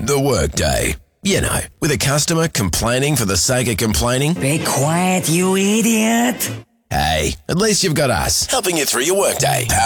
The workday. You know, with a customer complaining for the sake of complaining. Be quiet, you idiot. Hey, at least you've got us helping you through your workday.